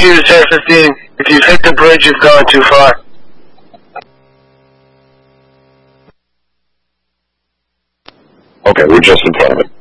use 1015. If you've hit the bridge, you've gone too far. Okay, we're just in front of it.